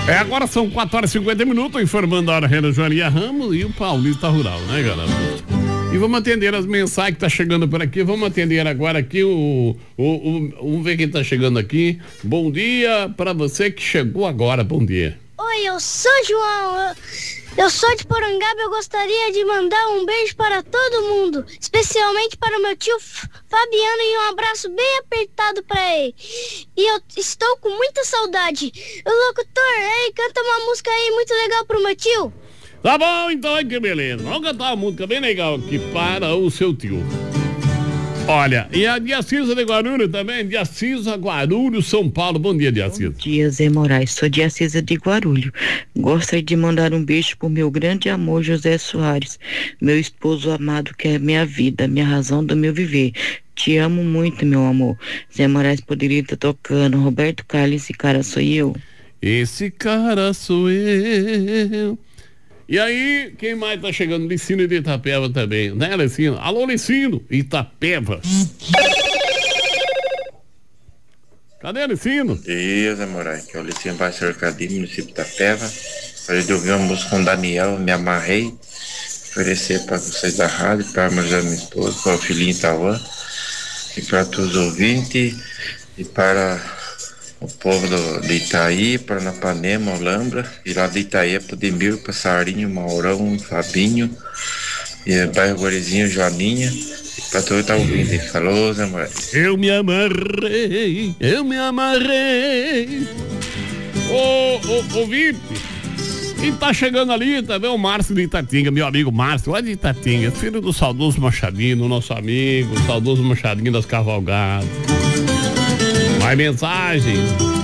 Agora são 4h50, informando a hora Renan Joaria Ramos e o Paulista Rural, né, galera? E vamos atender as mensagens que tá chegando por aqui. Vamos atender agora aqui vamos ver quem tá chegando aqui. Bom dia para você que chegou agora, bom dia. Oi, eu sou João. Eu sou de Porangaba, eu gostaria de mandar um beijo para todo mundo, especialmente para o meu tio Fabiano e um abraço bem apertado para ele. E eu estou com muita saudade. O locutor, canta uma música aí muito legal pro meu tio. Tá bom, então, que beleza. Vamos cantar uma música bem legal aqui para o seu tio. Olha, e a Diacisa de Guarulhos também, Diacisa Guarulhos, São Paulo. Bom dia, Diacisa. Bom dia, Zé Moraes, sou Diacisa de Guarulhos. Gostaria de mandar um beijo pro meu grande amor, José Soares, meu esposo amado, que é minha vida, minha razão do meu viver. Te amo muito, meu amor. Zé Moraes poderia estar tocando Roberto Carlos, esse cara sou eu. Esse cara sou eu. E aí, quem mais tá chegando? Licino de Itapeva também, né, Licino? Alô, Licino, Itapeva. Cadê, Licino? Bom dia, Zé Moraes, que é o Licino Baixo Arcadim, município de Itapeva. Hoje eu ouvi uma música com o Daniel, Me Amarrei. Oferecer para vocês da rádio, para a minha esposa, para o filhinho Itauã, e para todos os ouvintes, e para o povo de Itaí, Paranapanema, Olambra, e lá de Itaí, para Demir, Passarinho, Maurão, Fabinho, e bairro Guarizinho, Joaninha, e para todo que tá ouvindo. Falou, Zé Moraes. Eu me amarrei. Ô, Vip, e tá chegando ali também o Márcio de Itatinga, meu amigo Márcio, lá de Itatinga, filho do saudoso Machadinho, nosso amigo, o saudoso Machadinho das Cavalgadas. Mais mensagem.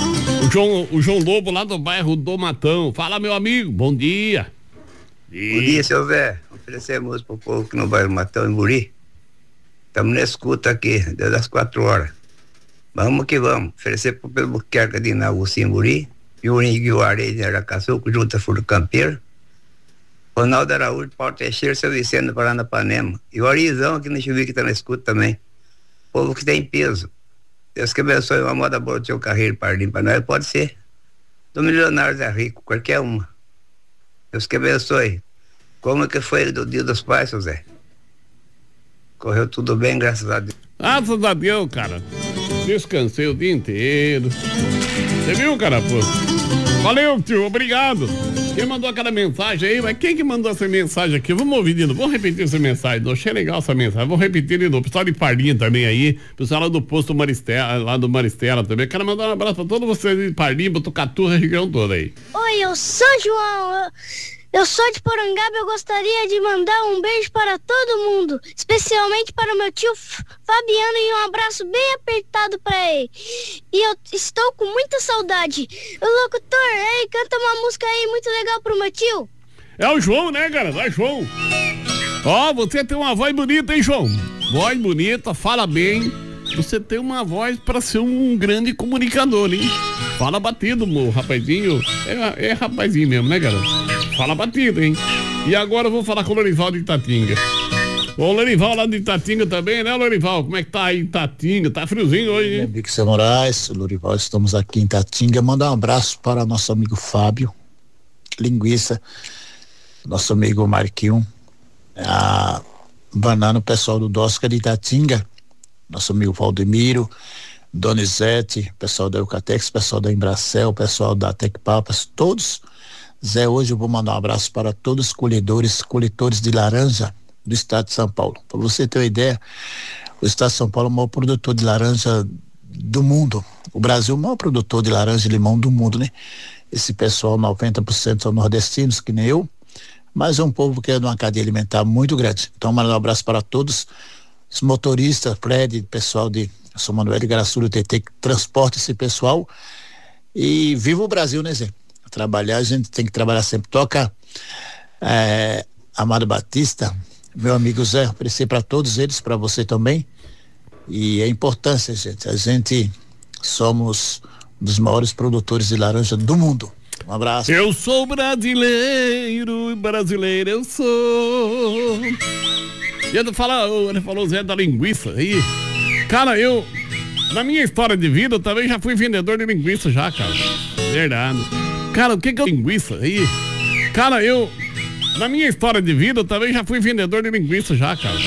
O João Lobo lá do bairro do Matão. Fala, meu amigo, bom dia. Bom dia, seu Zé. Oferecemos pro povo que no bairro do Matão, em Buri. Estamos na escuta aqui, desde as 4 horas. Vamos que vamos. Oferecer pro Pedro Buquerque de Inaúci, em Buri. Yurinho Guiuarei de Aracaçuco, Junta Furo Campeiro. Ronaldo Araújo, Paulo Teixeira, Seu Vicente, Paranapanema. E o Arizão aqui no Chuví, que tá na escuta também. Povo que tem peso. Deus que abençoe uma moda boa do seu carreiro, Pardim, para nós pode ser do milionário Zé Rico, qualquer uma. Deus que abençoe. Como é que foi do Dia dos Pais, seu Zé? Correu tudo bem, graças a Deus. Graças a Deus, cara. Descansei o dia inteiro. Você viu, cara, pô? Valeu, tio, obrigado. Quem mandou aquela mensagem aí, mas quem que mandou essa mensagem aqui? Vamos ouvir de novo, vamos repetir essa mensagem. Eu achei legal essa mensagem, vamos repetir de novo. Pessoal de Parlinha também aí, pessoal lá do posto Maristela, lá do Maristela também. Quero mandar um abraço pra todos vocês de Parlinha, Botucatu, a região toda aí. Oi, eu sou João. Eu sou de Porangaba, eu gostaria de mandar um beijo para todo mundo, especialmente para o meu tio Fabiano e um abraço bem apertado para ele. E eu estou com muita saudade. O locutor, canta uma música aí muito legal pro meu tio. É o João, né, cara? Vai, João. Ó, você tem uma voz bonita, hein, João? Voz bonita, fala bem. Você tem uma voz para ser um grande comunicador, hein? Fala batido, meu rapazinho. É rapazinho mesmo, né, garoto? Fala batido, hein? E agora eu vou falar com o Lorival de Itatinga. O Lorival lá de Itatinga também, né, Lorival? Como é que tá aí em Itatinga? Tá friozinho hoje, hein? Bico Zé Moraes, Lorival, estamos aqui em Itatinga. Mandar um abraço para nosso amigo Fábio, linguiça, nosso amigo Marquinho, a Banana, o pessoal do Dosca de Itatinga, nosso amigo Valdemiro, Donizete, pessoal da Eucatex, pessoal da Embracel, pessoal da Tecpapas, todos. Zé, hoje eu vou mandar um abraço para todos os coletores de laranja do estado de São Paulo. Para você ter uma ideia, o estado de São Paulo é o maior produtor de laranja do mundo. O Brasil é o maior produtor de laranja e limão do mundo, né? Esse pessoal, 90% são nordestinos, que nem eu, mas é um povo que é de uma cadeia alimentar muito grande. Então, mandar um abraço para todos os motoristas, Fred, pessoal de São Manuel de Garaçuru, TT, que transporta esse pessoal. E viva o Brasil, né, Zé? Trabalhar, a gente tem que trabalhar sempre. Toca Amado Batista, meu amigo Zé, oferecer para todos eles, para você também. E a importância, gente, a gente somos um dos maiores produtores de laranja do mundo. Um abraço. Eu sou brasileiro, brasileiro eu sou. E ele falou Zé da linguiça aí. Cara, na minha história de vida, eu também já fui vendedor de linguiça já, cara. Verdade. Cara, o que é linguiça aí? Cara, na minha história de vida, eu também já fui vendedor de linguiça já, cara.